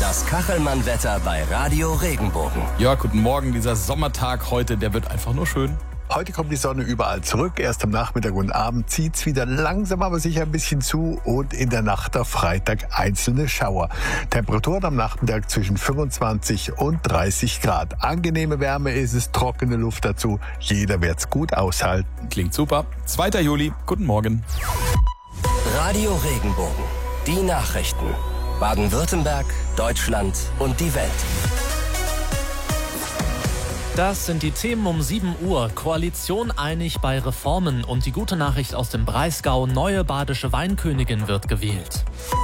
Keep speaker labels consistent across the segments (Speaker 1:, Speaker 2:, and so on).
Speaker 1: Das Kachelmann-Wetter bei Radio Regenbogen.
Speaker 2: Ja, guten Morgen. Dieser Sommertag heute, der wird einfach nur schön.
Speaker 3: Heute kommt die Sonne überall zurück. Erst am Nachmittag und Abend zieht's wieder langsam, aber sicher ein bisschen zu. Und in der Nacht auf Freitag einzelne Schauer. Temperaturen am Nachmittag zwischen 25 und 30 Grad. Angenehme Wärme ist es, trockene Luft dazu. Jeder wird's gut aushalten.
Speaker 2: Klingt super. 2. Juli, guten Morgen.
Speaker 1: Radio Regenbogen. Die Nachrichten. Baden-Württemberg, Deutschland und die Welt.
Speaker 4: Das sind die Themen um 7 Uhr. Koalition einig bei Reformen und die gute Nachricht aus dem Breisgau. Neue badische Weinkönigin wird gewählt.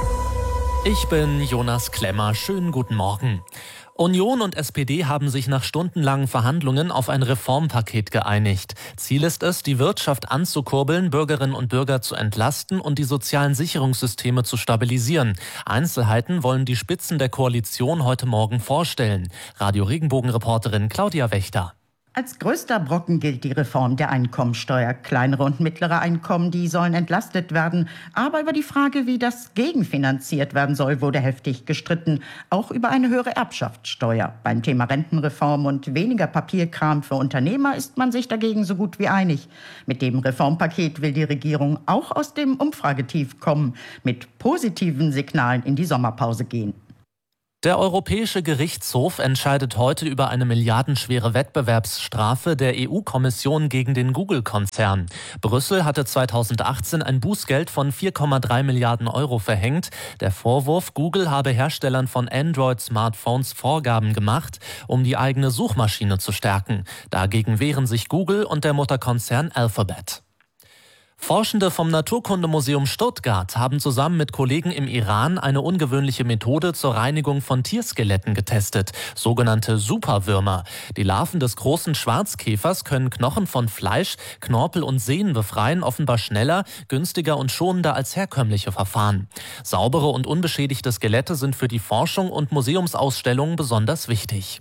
Speaker 4: Ich bin Jonas Klemmer. Schönen guten Morgen. Union und SPD haben sich nach stundenlangen Verhandlungen auf ein Reformpaket geeinigt. Ziel ist es, die Wirtschaft anzukurbeln, Bürgerinnen und Bürger zu entlasten und die sozialen Sicherungssysteme zu stabilisieren. Einzelheiten wollen die Spitzen der Koalition heute Morgen vorstellen. Radio Regenbogen-Reporterin Claudia Wächter.
Speaker 5: Als größter Brocken gilt die Reform der Einkommensteuer. Kleinere und mittlere Einkommen, die sollen entlastet werden. Aber über die Frage, wie das gegenfinanziert werden soll, wurde heftig gestritten. Auch über eine höhere Erbschaftssteuer. Beim Thema Rentenreform und weniger Papierkram für Unternehmer ist man sich dagegen so gut wie einig. Mit dem Reformpaket will die Regierung auch aus dem Umfragetief kommen, mit positiven Signalen in die Sommerpause gehen.
Speaker 4: Der Europäische Gerichtshof entscheidet heute über eine milliardenschwere Wettbewerbsstrafe der EU-Kommission gegen den Google-Konzern. Brüssel hatte 2018 ein Bußgeld von 4,3 Milliarden Euro verhängt. Der Vorwurf, Google habe Herstellern von Android-Smartphones Vorgaben gemacht, um die eigene Suchmaschine zu stärken. Dagegen wehren sich Google und der Mutterkonzern Alphabet. Forschende vom Naturkundemuseum Stuttgart haben zusammen mit Kollegen im Iran eine ungewöhnliche Methode zur Reinigung von Tierskeletten getestet, sogenannte Superwürmer. Die Larven des großen Schwarzkäfers können Knochen von Fleisch, Knorpel und Sehnen befreien, offenbar schneller, günstiger und schonender als herkömmliche Verfahren. Saubere und unbeschädigte Skelette sind für die Forschung und Museumsausstellungen besonders wichtig.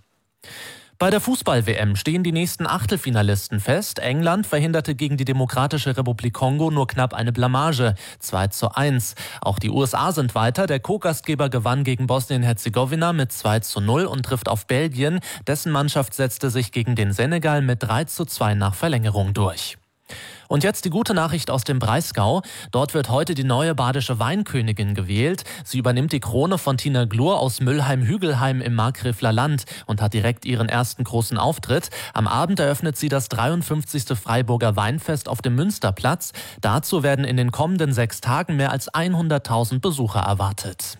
Speaker 4: Bei der Fußball-WM stehen die nächsten Achtelfinalisten fest. England verhinderte gegen die Demokratische Republik Kongo nur knapp eine Blamage, 2:1. Auch die USA sind weiter. Der Co-Gastgeber gewann gegen Bosnien-Herzegowina mit 2:0 und trifft auf Belgien. Dessen Mannschaft setzte sich gegen den Senegal mit 3:2 nach Verlängerung durch. Und jetzt die gute Nachricht aus dem Breisgau. Dort wird heute die neue badische Weinkönigin gewählt. Sie übernimmt die Krone von Tina Glur aus Müllheim-Hügelheim im Markgräfler Land und hat direkt ihren ersten großen Auftritt. Am Abend eröffnet sie das 53. Freiburger Weinfest auf dem Münsterplatz. Dazu werden in den kommenden 6 Tagen mehr als 100.000 Besucher erwartet.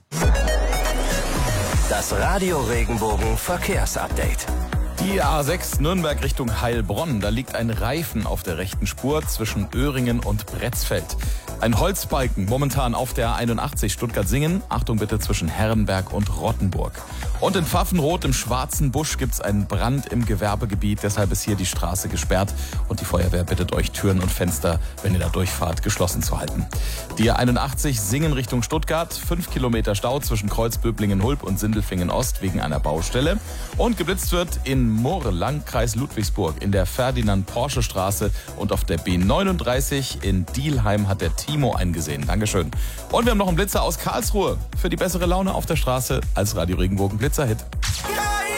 Speaker 1: Das Radio Regenbogen Verkehrsupdate.
Speaker 2: Die A6 Nürnberg Richtung Heilbronn. Da liegt ein Reifen auf der rechten Spur zwischen Öhringen und Bretzfeld. Ein Holzbalken momentan auf der 81 Stuttgart-Singen. Achtung bitte zwischen Herrenberg und Rottenburg. Und in Pfaffenrod im Schwarzen Busch gibt es einen Brand im Gewerbegebiet. Deshalb ist hier die Straße gesperrt. Und die Feuerwehr bittet euch, Türen und Fenster, wenn ihr da durchfahrt, geschlossen zu halten. Die 81 Singen Richtung Stuttgart. 5 Kilometer Stau zwischen Kreuzböblingen-Hulb und Sindelfingen-Ost wegen einer Baustelle. Und geblitzt wird in Murr, Landkreis Ludwigsburg, in der Ferdinand-Porsche-Straße und auf der B39 in Dielheim hat der Timo eingesehen. Dankeschön. Und wir haben noch einen Blitzer aus Karlsruhe für die bessere Laune auf der Straße als Radio Regenbogen Blitzerhit.